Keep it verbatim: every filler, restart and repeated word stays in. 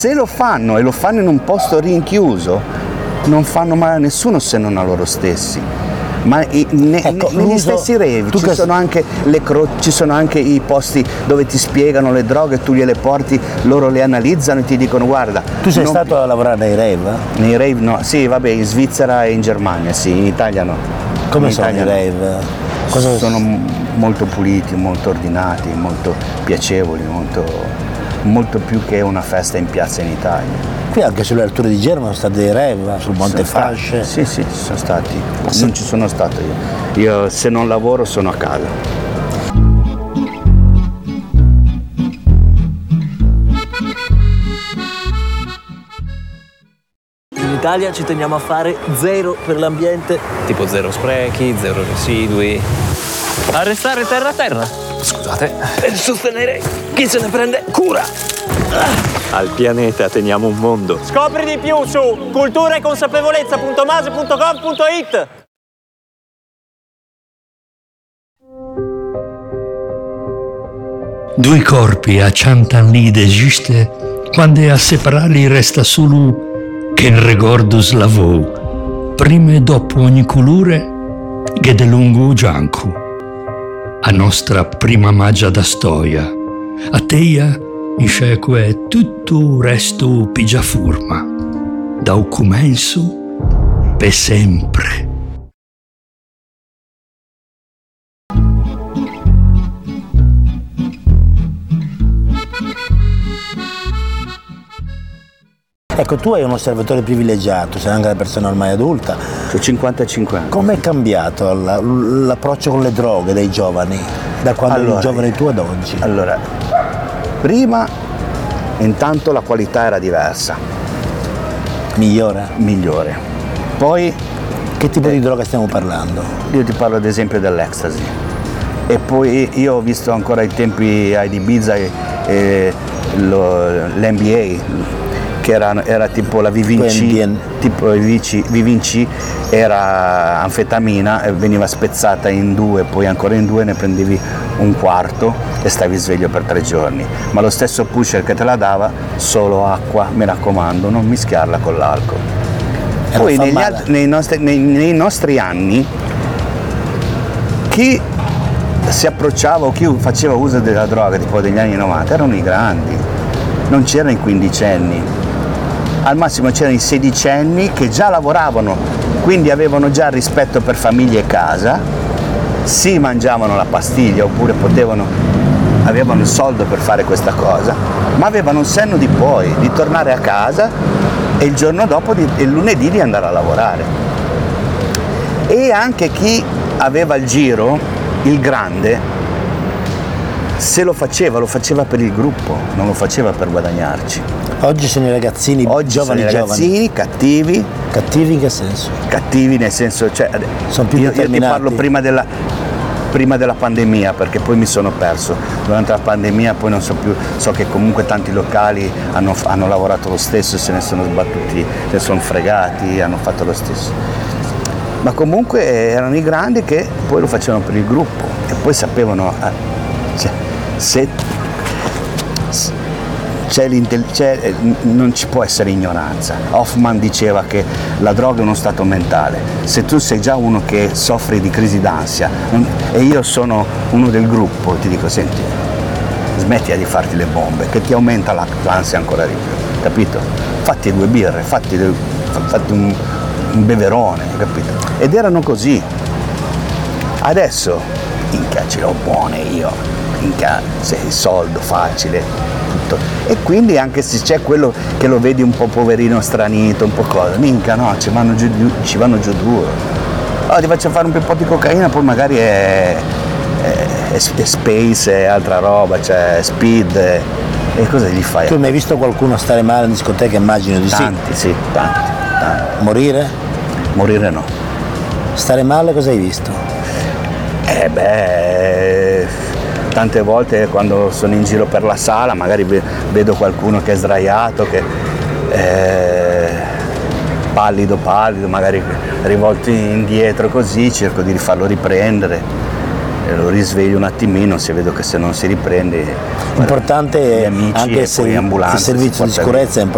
Se lo fanno e lo fanno in un posto rinchiuso, non fanno male a nessuno se non a loro stessi. Ma i, ne, ecco, ne, negli stessi rave ci, che... sono anche le cro- ci sono anche i posti dove ti spiegano le droghe, tu gliele porti, loro le analizzano e ti dicono guarda. Tu sei non... stato a lavorare nei rave? Nei rave no, sì vabbè, in Svizzera e in Germania, sì, in Italia no. Come in sono i rave? Cosa... Sono molto puliti, molto ordinati, molto piacevoli, molto, molto più che una festa in piazza in Italia. Qui anche sulle alture di Genova sono stati dei rave, sul Monte Fasce? Sì, sì, ci sono stati. Sì. Non ci sono stato io. Io se non lavoro sono a casa. In Italia ci teniamo a fare zero per l'ambiente, tipo zero sprechi, zero residui. Arrestare terra a terra. Scusate. Per sostenere chi se ne prende cura. Al pianeta teniamo un mondo. Scopri di più su cultura e consapevolezza punto mase punto gov punto it. Due corpi a cent'anni d'esiste, quando a separarli resta solo che il ricordo slavò, prima e dopo ogni colore, che de lungo gianco. A nostra prima magia da storia, a teia in che tutto il resto pigia forma, da un comenzo per sempre. Ecco, tu hai un osservatore privilegiato, sei anche una persona ormai adulta. Ho cinquantacinque anni. Com'è cambiato la, l'approccio con le droghe dei giovani, da quando allora, eri giovane tu ad oggi? Allora, prima intanto la qualità era diversa. Migliore? Migliore. Poi... Che tipo eh, di droga stiamo parlando? Io ti parlo ad esempio dell'ecstasy. E poi io ho visto ancora ai tempi ad Ibiza e, e lo, l'N B A, che era, era tipo la Vivinci, tipo Vivinci era anfetamina e veniva spezzata in due, poi ancora in due ne prendevi un quarto e stavi sveglio per tre giorni. Ma lo stesso pusher che te la dava, solo acqua, mi raccomando, non mischiarla con l'alcol. E poi negli altri, nei, nostri, nei, nei nostri anni chi si approcciava o chi faceva uso della droga tipo degli anni novanta erano i grandi, non c'erano i quindicenni. Al massimo c'erano i sedicenni che già lavoravano, quindi avevano già rispetto per famiglia e casa, si mangiavano la pastiglia oppure potevano, avevano il soldo per fare questa cosa, ma avevano un senno di poi, di tornare a casa e il giorno dopo, di, il lunedì, di andare a lavorare. E anche chi aveva il giro, il grande, se lo faceva, lo faceva per il gruppo, non lo faceva per guadagnarci. Oggi sono i ragazzini Oggi giovani, sono i ragazzini giovani. cattivi. Cattivi in che senso? Cattivi nel senso, cioè, sono più io, determinati. io ti parlo prima della, prima della pandemia, perché poi mi sono perso. Durante la pandemia poi non so più, so che comunque tanti locali hanno, hanno lavorato lo stesso, se ne sono sbattuti, se ne sono fregati, hanno fatto lo stesso. Ma comunque erano i grandi che poi lo facevano per il gruppo e poi sapevano, eh, cioè, se c'è c'è, non ci può essere ignoranza. Hoffman diceva che la droga è uno stato mentale. Se tu sei già uno che soffre di crisi d'ansia non, e io sono uno del gruppo, ti dico, senti, smettila di farti le bombe, che ti aumenta la, l'ansia ancora di più, capito? Fatti due birre, fatti, fatti un, un beverone, capito? Ed erano così. Adesso, minchia, ce l'ho buone io, minchia, sei soldo facile. E quindi anche se c'è quello che lo vedi un po' poverino, stranito, un po' cosa, minchia no, ci vanno giù, ci vanno giù duro. Oh, ti faccio fare un po' di cocaina, poi magari è, è, è space, è altra roba, cioè speed, è, e cosa gli fai? Tu hai mai visto qualcuno stare male in discoteca? Immagino di tanti, sì. Tanti, sì, tanti, tanti. Morire? Morire no. Stare male cosa hai visto? Eh beh... Tante volte quando sono in giro per la sala magari vedo qualcuno che è sdraiato, che è pallido pallido, magari rivolto indietro così, cerco di farlo riprendere, e lo risveglio un attimino, se vedo che se non si riprende... Importante amici anche e il, poi ambulanza, il servizio di sicurezza è importante.